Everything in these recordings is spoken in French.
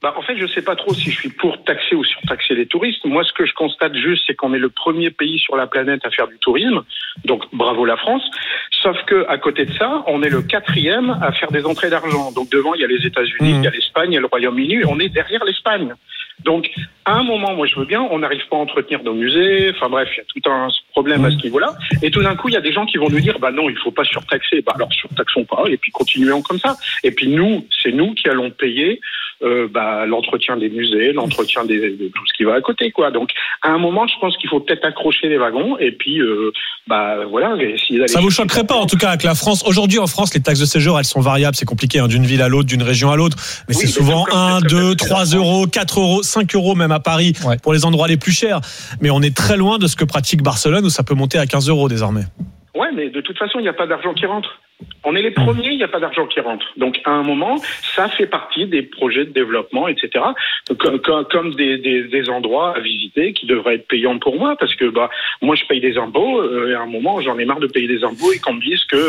En fait, je sais pas trop si je suis pour taxer ou surtaxer les touristes. Moi, ce que je constate juste, c'est qu'on est le premier pays sur la planète à faire du tourisme. Donc, bravo la France. Sauf que, à côté de ça, on est le 4e à faire des entrées d'argent. Donc, devant, il y a les États-Unis, il y a l'Espagne, il y a le Royaume-Uni, et on est derrière l'Espagne. Donc, à un moment, moi, je veux bien, on n'arrive pas à entretenir nos musées. Enfin, bref, il y a tout un problème à ce niveau-là. Et tout d'un coup, il y a des gens qui vont nous dire, non, il faut pas surtaxer. Alors, surtaxons pas, et puis continuons comme ça. Et puis nous, c'est nous qui allons payer, l'entretien des musées, l'entretien de tout ce qui va à côté, quoi. Donc, à un moment, je pense qu'il faut peut-être accrocher les wagons, et puis, voilà. Ça vous choquerait pas, en tout cas, que la France, aujourd'hui, en France, les taxes de séjour, elles sont variables, c'est compliqué, d'une ville à l'autre, d'une région à l'autre. Mais c'est souvent 1, 2, 3 euros, 4 euros, 5 euros, même à Paris, pour les endroits les plus chers. Mais on est très loin de ce que pratique Barcelone, où ça peut monter à 15 euros désormais. Ouais, mais de toute façon, il n'y a pas d'argent qui rentre. On est les premiers, il n'y a pas d'argent qui rentre. Donc, à un moment, ça fait partie des projets de développement, etc. Comme des endroits à visiter qui devraient être payants pour moi, parce que moi, je paye des impôts. Et à un moment, j'en ai marre de payer des impôts et qu'on me dise que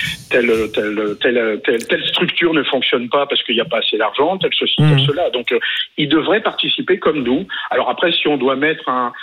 telle structure ne fonctionne pas parce qu'il n'y a pas assez d'argent, telle ceci, telle cela. Donc, ils devraient participer comme nous. Alors après, si on doit mettre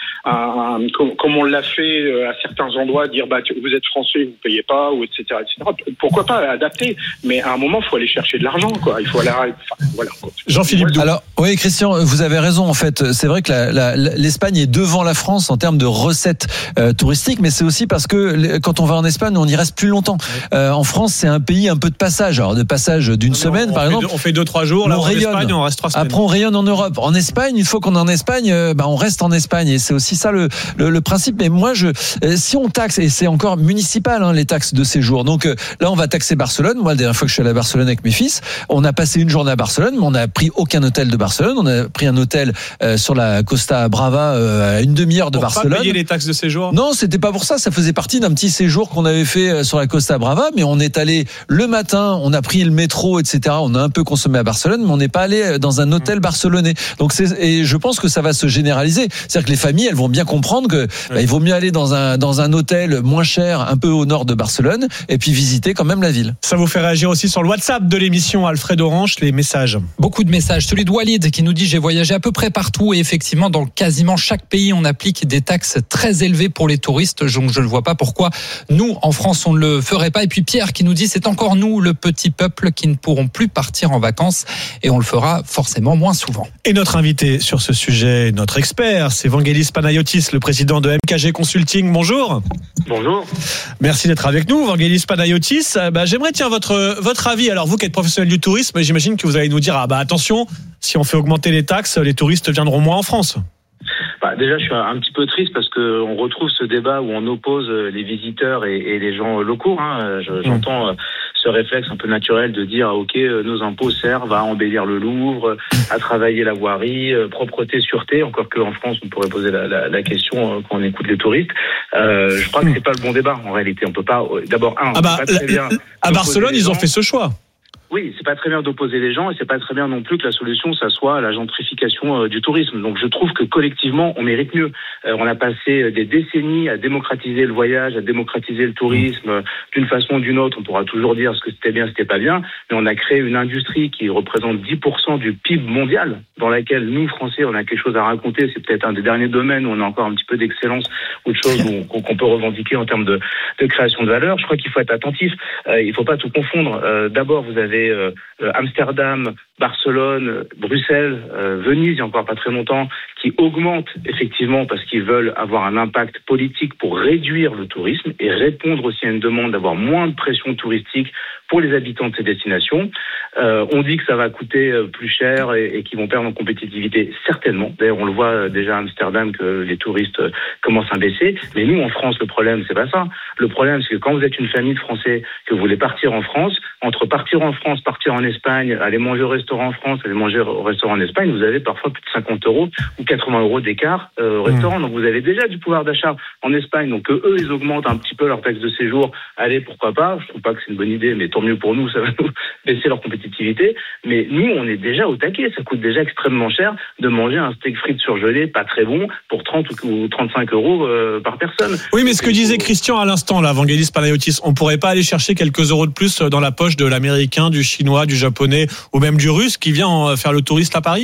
comme on l'a fait à certains endroits, dire vous êtes français, vous payez pas, ou etc., etc. Pourquoi pas adapter, mais à un moment il faut aller chercher de l'argent, quoi. Il faut aller voilà. Jean-Philippe Doux. Alors oui, Christian, vous avez raison. En fait, c'est vrai que l'Espagne est devant la France en termes de recettes touristiques, mais c'est aussi parce que quand on va en Espagne, on y reste plus longtemps. En France, c'est un pays un peu de passage. Alors de passage d'une semaine, par exemple. On fait 2-3 jours. Là, en Espagne, on reste 3 semaines. Après, on rayonne en Europe. En Espagne, une fois qu'on est en Espagne, on reste en Espagne, et c'est aussi ça le principe. Mais moi, si on taxe, et c'est encore municipal, les taxes de séjour. Donc là, on va taxer Barcelone. Moi, la dernière fois que je suis allé à Barcelone avec mes fils, on a passé une journée à Barcelone, mais on n'a pris aucun hôtel de Barcelone. On a pris un hôtel sur la Costa Brava à une demi-heure de Barcelone. Pas payer les taxes de séjour? Non, c'était pas pour ça. Ça faisait partie d'un petit séjour qu'on avait fait sur la Costa Brava, mais on est allé le matin, on a pris le métro, etc. On a un peu consommé à Barcelone, mais on n'est pas allé dans un hôtel barcelonais. Donc et je pense que ça va se généraliser. C'est-à-dire que les familles, elles vont bien comprendre que il vaut mieux aller dans un hôtel moins cher, un peu au nord de Barcelone, et puis visiter quand même la ville. Ça vous fait réagir aussi sur le WhatsApp de l'émission Alfred Orange, les messages. Beaucoup de messages. Celui de Walid qui nous dit: j'ai voyagé à peu près partout et effectivement dans quasiment chaque pays on applique des taxes très élevées pour les touristes. Donc je ne vois pas pourquoi nous en France on ne le ferait pas. Et puis Pierre qui nous dit: c'est encore nous le petit peuple qui ne pourrons plus partir en vacances et on le fera forcément moins souvent. Et notre invité sur ce sujet, notre expert, c'est Vangelis Panayotis, le président de MKG Consulting. Bonjour. Bonjour. Merci d'être avec nous, Vangelis Panayotis. J'aimerais votre avis. Alors vous qui êtes professionnel du tourisme, j'imagine que vous allez nous dire attention, si on fait augmenter les taxes, les touristes viendront moins en France. Déjà, je suis un petit peu triste parce que on retrouve ce débat où on oppose les visiteurs et les gens locaux. J'entends ce réflexe un peu naturel de dire nos impôts servent à embellir le Louvre, à travailler la voirie, propreté, sûreté. Encore qu'en France, on pourrait poser la question quand on écoute les touristes. Je crois que c'est pas le bon débat. En réalité, on peut pas. D'abord, à Barcelone, ils ont fait ce choix. Oui, c'est pas très bien d'opposer les gens et c'est pas très bien non plus que la solution, ça soit la gentrification du tourisme. Donc je trouve que collectivement, on mérite mieux. On a passé des décennies à démocratiser le voyage, à démocratiser le tourisme d'une façon ou d'une autre. On pourra toujours dire ce que c'était bien, c'était pas bien, mais on a créé une industrie qui représente 10% du PIB mondial, dans laquelle nous, Français, on a quelque chose à raconter. C'est peut-être un des derniers domaines où on a encore un petit peu d'excellence ou de choses qu'on peut revendiquer en termes de création de valeur. Je crois qu'il faut être attentif. Il faut pas tout confondre. D'abord, vous avez Amsterdam, Barcelone, Bruxelles, Venise, il y a encore pas très longtemps, qui augmentent effectivement parce qu'ils veulent avoir un impact politique pour réduire le tourisme et répondre aussi à une demande d'avoir moins de pression touristique pour les habitants de ces destinations. On dit que ça va coûter plus cher et qu'ils vont perdre en compétitivité, certainement. D'ailleurs, on le voit déjà à Amsterdam que les touristes commencent à baisser. Mais nous, en France, le problème, c'est pas ça. Le problème, c'est que quand vous êtes une famille de Français, que vous voulez partir en France, entre partir en France, partir en Espagne, aller manger au restaurant en France, aller manger au restaurant en Espagne, vous avez parfois plus de 50 € ou 80 € d'écart au restaurant. Donc vous avez déjà du pouvoir d'achat en Espagne. Donc eux, ils augmentent un petit peu leur taxe de séjour. Allez, pourquoi pas. Je trouve pas que c'est une bonne idée, mais tant mieux pour nous, ça va nous baisser leur compétitivité. Mais nous, on est déjà au taquet. Ça coûte déjà extrêmement cher de manger un steak frites surgelé, pas très bon, pour 30 ou 35 € par personne. Oui, mais ce que disait Christian à l'instant, là, Vangelis Panayotis, on pourrait pas aller chercher quelques euros de plus dans la poche de l'Américain, du Chinois, du Japonais ou même du Russe qui vient faire le touriste à Paris?